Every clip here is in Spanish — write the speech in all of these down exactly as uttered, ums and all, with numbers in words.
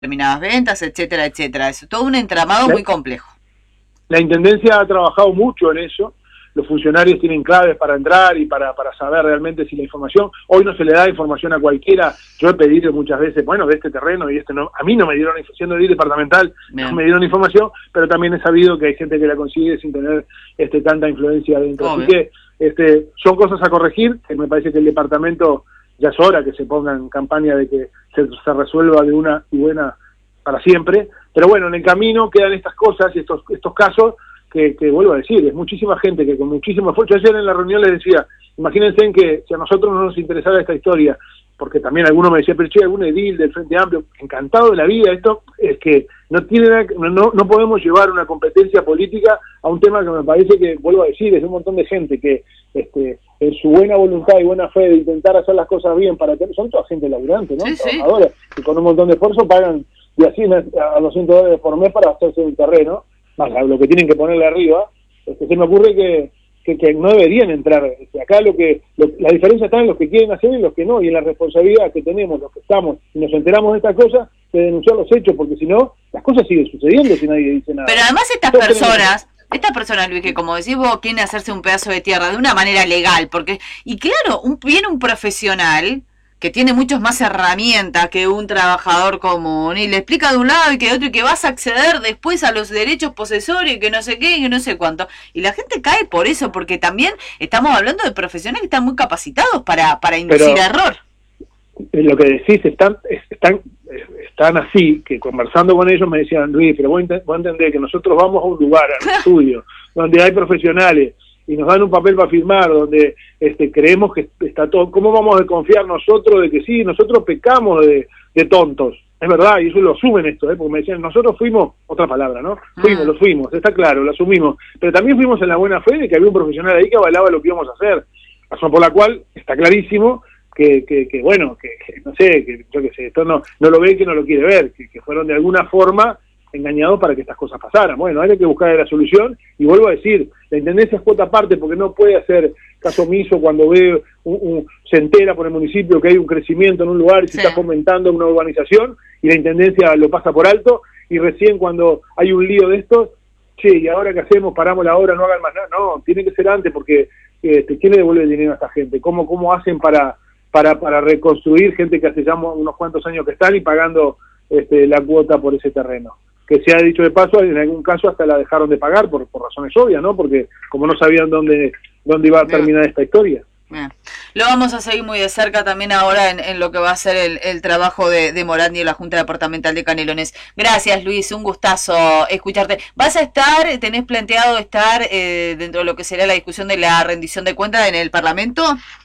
determinadas ventas, etcétera, etcétera. Es todo un entramado la, muy complejo. La Intendencia ha trabajado mucho en eso. Los funcionarios tienen claves para entrar y para, para saber realmente si la información, hoy no se le da información a cualquiera. Yo he pedido muchas veces, bueno, de este terreno y este no, a mí no me dieron, siendo departamental, Bien. no me dieron información, pero también he sabido que hay gente que la consigue sin tener este tanta influencia dentro. Obvio. Así que este, son cosas a corregir, que me parece que el departamento ya es hora que se ponga en campaña de que se, se resuelva de una y buena para siempre, pero bueno, en el camino quedan estas cosas y estos, estos casos Que, que vuelvo a decir, es muchísima gente que con muchísimo esfuerzo, ayer en la reunión les decía, imagínense en que si a nosotros no nos interesara esta historia, porque también alguno me decía, pero che, algún edil del Frente Amplio, encantado de la vida, esto es que no tiene no, no podemos llevar una competencia política a un tema que me parece que, vuelvo a decir, es un montón de gente que este, en su buena voluntad y buena fe de intentar hacer las cosas bien para tener, son toda gente laburante, ¿no? Sí, Trabajadores, sí. que con un montón de esfuerzo pagan de así a doscientos dólares por mes para hacerse un terreno, más lo que tienen que ponerle arriba. Este, se me ocurre que, que, que no deberían entrar. Este, acá lo que lo, la diferencia está en los que quieren hacer y los que no, y en la responsabilidad que tenemos, los que estamos, y nos enteramos de estas cosas, de denunciar los hechos, porque si no, las cosas siguen sucediendo si nadie dice nada. Pero además estas Entonces, personas... Estas personas, Luis, que como decís vos, quieren hacerse un pedazo de tierra de una manera legal, porque... Y claro, un, viene un profesional que tiene muchas más herramientas que un trabajador común, y le explica de un lado y que de otro, y que vas a acceder después a los derechos posesorios, y que no sé qué, y que no sé cuánto. Y la gente cae por eso, porque también estamos hablando de profesionales que están muy capacitados para, para inducir Pero, error. Lo que decís, están, están, están así, que conversando con ellos me decían, Luis, pero vos, ent vos entendés que nosotros vamos a un lugar, a un estudio, donde hay profesionales, y nos dan un papel para firmar, donde este, creemos que está todo. ¿Cómo vamos a confiar nosotros de que sí? Nosotros pecamos de, de tontos. Es verdad, y eso lo asumen esto, ¿eh? Porque me decían, nosotros fuimos, otra palabra, ¿no? Fuimos, ah. lo fuimos, está claro, lo asumimos. Pero también fuimos en la buena fe de que había un profesional ahí que avalaba lo que íbamos a hacer. Razón por la cual está clarísimo que, que, que bueno, que, que no sé, que yo qué sé, esto no, no lo ve que no lo quiere ver, que, que fueron de alguna forma engañados para que estas cosas pasaran. Bueno, hay que buscar la solución, y vuelvo a decir, la Intendencia es cuota aparte, porque no puede hacer caso omiso cuando ve, un, un, se entera por el municipio que hay un crecimiento en un lugar y se sí. está fomentando una urbanización, y la Intendencia lo pasa por alto, y recién cuando hay un lío de estos, che, ¿y ahora qué hacemos? ¿Paramos la obra? ¿No hagan más nada? No, tiene que ser antes, porque este, ¿quién le devuelve el dinero a esta gente? ¿Cómo, cómo hacen para, para, para reconstruir gente que hace ya unos cuantos años que están y pagando este, la cuota por ese terreno? Que se ha dicho de paso, en algún caso hasta la dejaron de pagar por, por razones obvias, ¿no? Porque como no sabían dónde dónde iba a terminar Bien. esta historia. Bien. Lo vamos a seguir muy de cerca también ahora en, en lo que va a ser el, el trabajo de, de Morandi y la Junta Departamental de Canelones. Gracias, Luis, un gustazo escucharte. ¿Vas a estar, tenés planteado estar eh, dentro de lo que será la discusión de la rendición de cuentas en el Parlamento?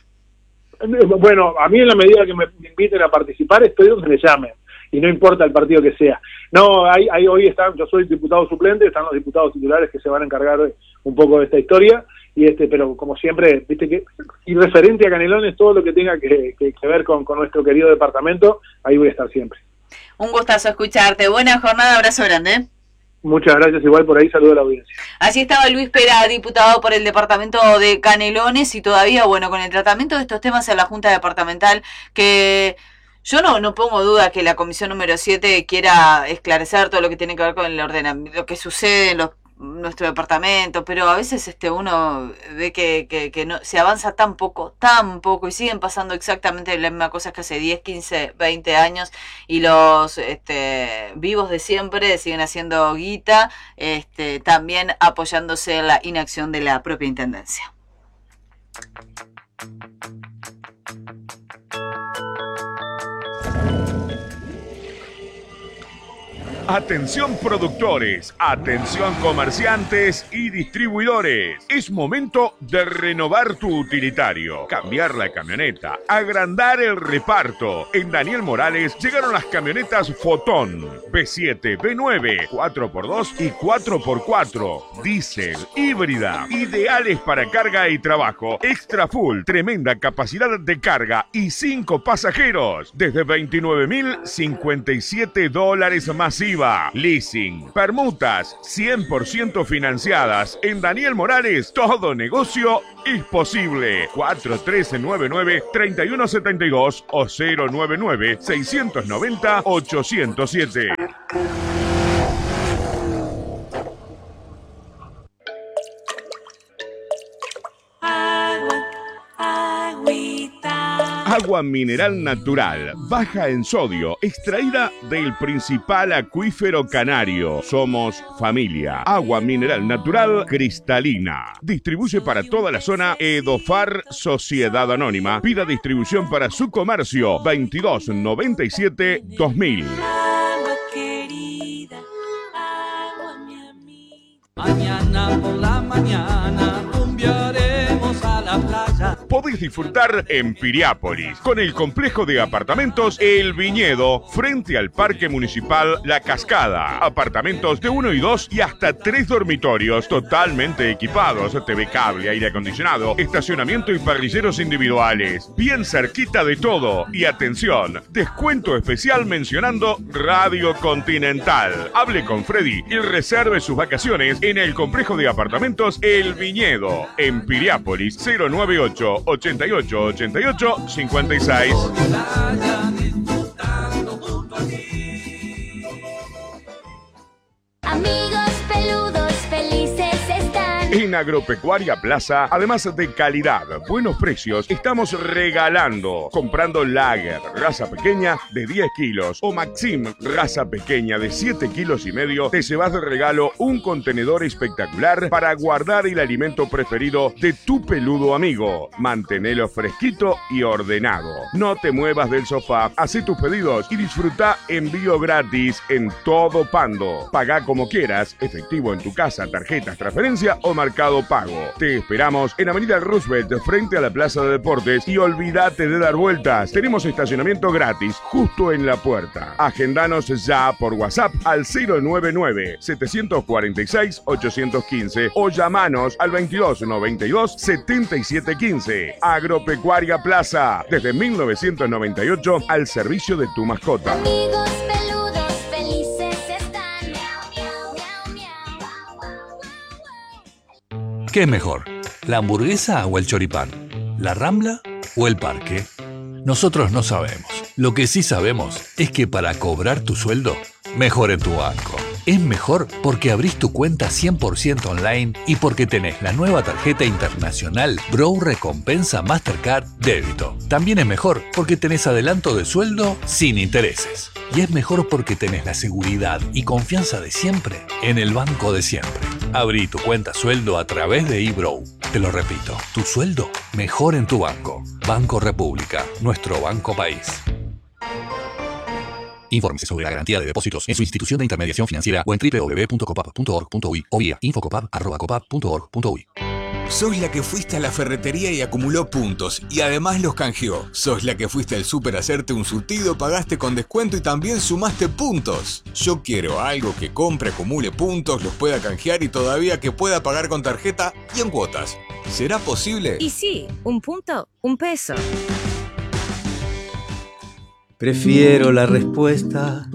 Bueno, a mí en la medida que me inviten a participar estoy donde me llamen. Y no importa el partido que sea. No, hay, hay hoy están, yo soy diputado suplente, están los diputados titulares que se van a encargar un poco de esta historia, y este, pero como siempre, viste que, y referente a Canelones, todo lo que tenga que, que, que ver con, con nuestro querido departamento, ahí voy a estar siempre. Un gustazo escucharte, buena jornada, abrazo grande. Muchas gracias, igual por ahí, saludo a la audiencia. Así estaba Luis Pera, diputado por el departamento de Canelones, y todavía, bueno, con el tratamiento de estos temas en la Junta Departamental, que... Yo no, no pongo duda que la comisión número siete quiera esclarecer todo lo que tiene que ver con el ordenamiento, lo que sucede en los, nuestro departamento, pero a veces este uno ve que, que, que no se avanza tan poco, tan poco, y siguen pasando exactamente las mismas cosas que hace diez, quince, veinte años, y los este, vivos de siempre siguen haciendo guita, este, también apoyándose en la inacción de la propia Intendencia. Atención productores, atención comerciantes y distribuidores. Es momento de renovar tu utilitario, cambiar la camioneta, agrandar el reparto. En Daniel Morales llegaron las camionetas Fotón, B siete, B nueve, cuatro por dos y cuatro por cuatro, diésel, híbrida, ideales para carga y trabajo. Extra full, tremenda capacidad de carga y cinco pasajeros. Desde veintinueve mil cincuenta y siete dólares masivo. exclusiva. Leasing, permutas cien por ciento financiadas. En Daniel Morales, todo negocio es posible. cuatro tres nueve nueve, tres uno siete dos o cero nueve nueve, seis nueve cero, ocho cero siete. Agua mineral natural, baja en sodio, extraída del principal acuífero canario. Somos familia. Agua mineral natural cristalina. Distribuye para toda la zona Edofar Sociedad Anónima. Pida distribución para su comercio veintidós noventa y siete dos mil. Agua querida, agua mi amiga. Mañana por la mañana rumbearemos a la playa. Podés disfrutar en Piriápolis con el complejo de apartamentos El Viñedo frente al Parque Municipal La Cascada. Apartamentos de uno y dos y hasta tres dormitorios totalmente equipados, T V cable, aire acondicionado, estacionamiento y parrilleros individuales. Bien cerquita de todo. Y atención, descuento especial mencionando Radio Continental. Hable con Freddy y reserve sus vacaciones en el complejo de apartamentos El Viñedo en Piriápolis. Cero nueve ocho, ochenta y ocho, ochenta y ocho, cincuenta y seis. Amigos peludos felices están. En Agropecuaria Plaza, además de calidad, buenos precios, estamos regalando. Comprando Lager, raza pequeña de diez kilos, o Maxim, raza pequeña de siete kilos y medio, te llevas de regalo un contenedor espectacular para guardar el alimento preferido de tu peludo amigo. Mantenelo fresquito y ordenado. No te muevas del sofá, hacé tus pedidos y disfruta envío gratis en todo Pando. Pagá como quieras, efectivo en tu casa, tarjetas, transferencia o Mercado Pago. Te esperamos en Avenida Roosevelt, frente a la Plaza de Deportes, y olvídate de dar vueltas. Tenemos estacionamiento gratis justo en la puerta. Agendanos ya por WhatsApp al cero nueve nueve, siete cuatro seis, ocho uno cinco o llamanos al veintidós noventa y dos, setenta y siete quince. Agropecuaria Plaza, desde mil novecientos noventa y ocho al servicio de tu mascota. Amigos peludos felices están. Miau, miau, miau, miau. ¿Qué es mejor? ¿La hamburguesa o el choripán? ¿La Rambla o el parque? Nosotros no sabemos. Lo que sí sabemos es que para cobrar tu sueldo, mejor en tu banco. Es mejor porque abrís tu cuenta cien por ciento online y porque tenés la nueva tarjeta internacional Bro Recompensa Mastercard Débito. También es mejor porque tenés adelanto de sueldo sin intereses. Y es mejor porque tenés la seguridad y confianza de siempre en el banco de siempre. Abrí tu cuenta sueldo a través de eBrow. Te lo repito, tu sueldo mejor en tu banco. Banco República, nuestro banco país. Infórmese sobre la garantía de depósitos en su institución de intermediación financiera o en doble u doble u doble u punto copap punto org punto uy o vía infocopap arroba copap punto org punto uy. Sos la que fuiste a la ferretería y acumuló puntos y además los canjeó. Sos la que fuiste al súper a hacerte un surtido, pagaste con descuento y también sumaste puntos. Yo quiero algo que compre, acumule puntos, los pueda canjear y todavía que pueda pagar con tarjeta y en cuotas. ¿Será posible? Y sí, un punto, un peso. Prefiero la respuesta